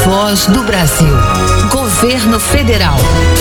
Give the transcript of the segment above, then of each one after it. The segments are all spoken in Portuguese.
voz do Brasil. Governo Federal.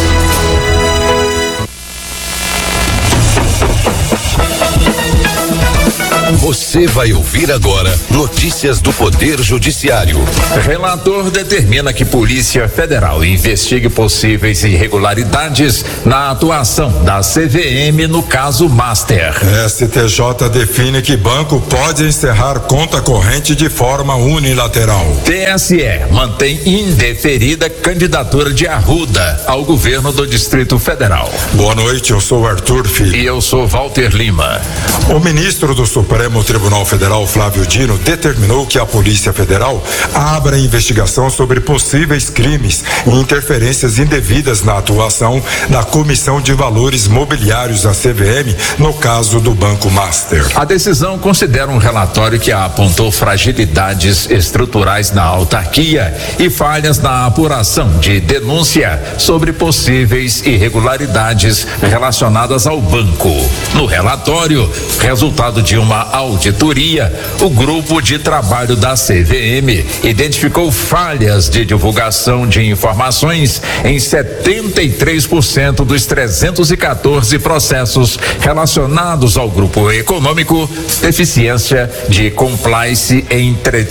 Você vai ouvir agora notícias do Poder Judiciário. Relator determina que Polícia Federal investigue possíveis irregularidades na atuação da CVM no caso Master. STJ define que banco pode encerrar conta corrente de forma unilateral. TSE mantém indeferida candidatura de Arruda ao governo do Distrito Federal. Boa noite, eu sou Arthur Filho. E eu sou Walter Lima. O ministro do Supremo Tribunal Federal, Flávio Dino, determinou que a Polícia Federal abra investigação sobre possíveis crimes e interferências indevidas na atuação da Comissão de Valores Mobiliários, a CVM, no caso do Banco Master. A decisão considera um relatório que apontou fragilidades estruturais na autarquia e falhas na apuração de denúncia sobre possíveis irregularidades relacionadas ao banco. No relatório, resultado de uma auditoria, o grupo de trabalho da CVM identificou falhas de divulgação de informações em 73% dos 314 processos relacionados ao grupo econômico, deficiência de compliance em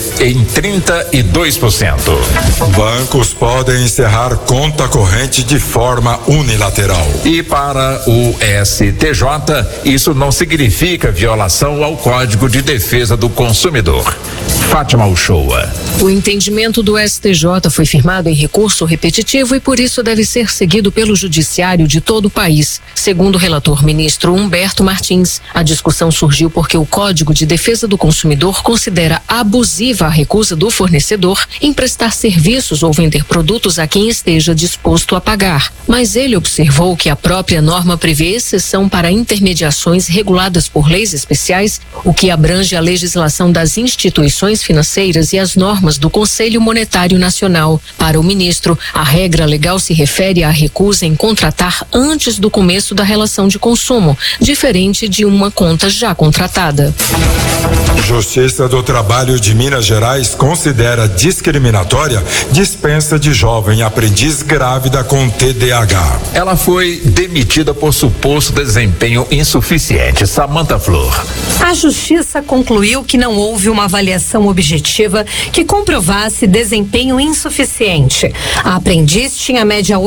32%. Bancos podem encerrar conta corrente de forma unilateral. E para o STJ, isso não significa violação ao Código de Defesa do Consumidor. Fátima Uchoa. O entendimento do STJ foi firmado em recurso repetitivo e por isso deve ser seguido pelo judiciário de todo o país. Segundo o relator ministro Humberto Martins, a discussão surgiu porque o Código de Defesa do Consumidor considera abusiva a recusa do fornecedor em prestar serviços ou vender produtos a quem esteja disposto a pagar. Mas ele observou que a própria norma prevê exceção para intermediações reguladas por leis especiais, o que abrange a legislação das instituições financeiras e as normas do Conselho Monetário Nacional. Para o ministro, a regra legal se refere à recusa em contratar antes do começo da relação de consumo, diferente de uma conta já contratada. Justiça do Trabalho de Minas Gerais considera discriminatória dispensa de jovem aprendiz grávida com TDAH. Ela foi demitida por suposto desempenho insuficiente. Samantha Flor. A Justiça concluiu que não houve uma avaliação objetiva que comprovasse desempenho insuficiente. A aprendiz tinha média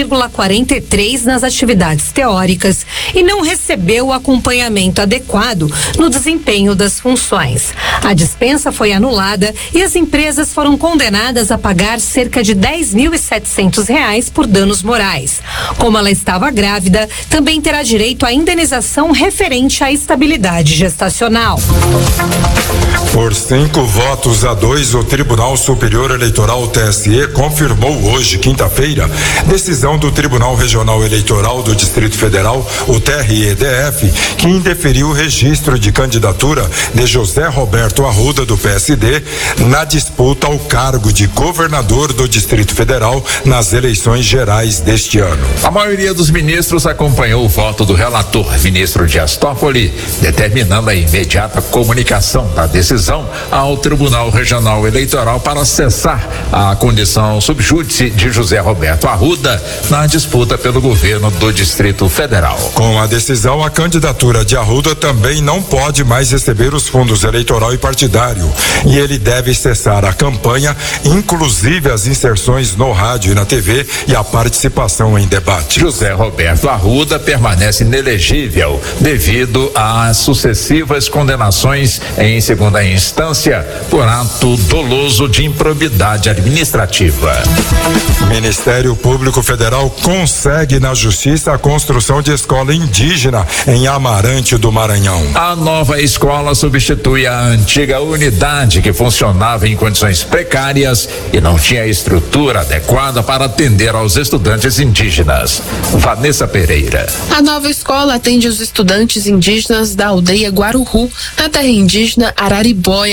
8,43 nas atividades teóricas e não recebeu o acompanhamento adequado no desempenho das funções. A dispensa foi anulada e as empresas foram condenadas a pagar cerca de R$10.700 por danos morais. Como ela estava grávida, também terá direito à indenização referente à estabilidade gestacional. Por 5-2, o Tribunal Superior Eleitoral, TSE, confirmou hoje, quinta-feira, decisão do Tribunal Regional Eleitoral do Distrito Federal, o TRE-DF, que indeferiu o registro de candidatura de José Roberto Arruda, do PSD, na disputa ao cargo de governador do Distrito Federal nas eleições gerais deste ano. A maioria dos ministros acompanhou o voto do relator, ministro Dias Toffoli, determinando a imediata comunicação da decisão ao Tribunal Regional Eleitoral para cessar a condição sub judice de José Roberto Arruda na disputa pelo governo do Distrito Federal. Com a decisão, a candidatura de Arruda também não pode mais receber os fundos eleitoral e partidário e ele deve cessar a campanha, inclusive as inserções no rádio e na TV e a participação em debate. José Roberto Arruda permanece inelegível devido às sucessivas condenações em segunda instância por ato doloso de improbidade administrativa. Ministério Público Federal consegue na Justiça a construção de escola indígena em Amarante do Maranhão. A nova escola substitui a antiga unidade que funcionava em condições precárias e não tinha estrutura adequada para atender aos estudantes indígenas. Vanessa Pereira. A nova escola atende os estudantes indígenas da aldeia Guarurru, na terra indígena Araribóia, em Amarante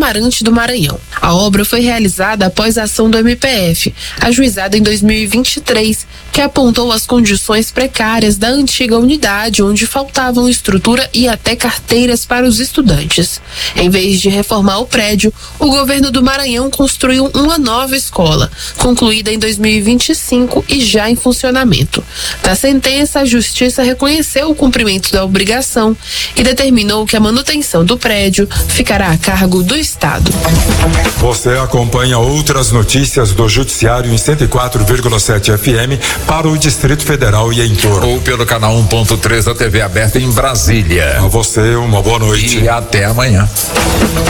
Amarante do Maranhão. A obra foi realizada após a ação do MPF, ajuizada em 2023, que apontou as condições precárias da antiga unidade, onde faltavam estrutura e até carteiras para os estudantes. Em vez de reformar o prédio, o governo do Maranhão construiu uma nova escola, concluída em 2025 e já em funcionamento. Na sentença, a Justiça reconheceu o cumprimento da obrigação e determinou que a manutenção do prédio ficará a cargo do Estado. Você acompanha outras notícias do Judiciário em 104,7 FM para o Distrito Federal e em torno. Ou pelo canal 1.3 da TV aberta em Brasília. A você, uma boa noite. E até amanhã.